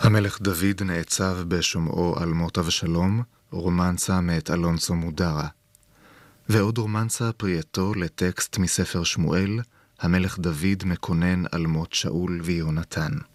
המלך דוד נעצב בשומעו על מות אבשלום, רומנסה מאת אלונסו מודרה. ועוד רומנסה פרייתו לטקסט מספר שמואל, המלך דוד מקונן על מות שאול ויונתן.